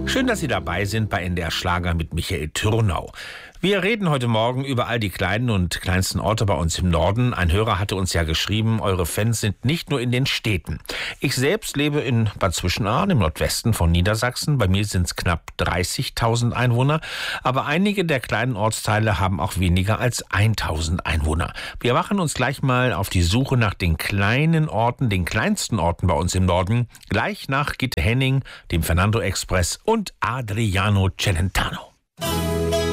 Schön, dass Sie dabei sind bei NDR Schlager mit Michael Türnau. Wir reden heute Morgen über all die kleinen und kleinsten Orte bei uns im Norden. Ein Hörer hatte uns ja geschrieben, eure Fans sind nicht nur in den Städten. Ich selbst lebe in Bad Zwischenahn im Nordwesten von Niedersachsen. Bei mir sind es knapp 30.000 Einwohner. Aber einige der kleinen Ortsteile haben auch weniger als 1.000 Einwohner. Wir machen uns gleich mal auf die Suche nach den kleinen Orten, den kleinsten Orten bei uns im Norden. Gleich nach Gitte Henning, dem Fernando Express und Adriano Celentano.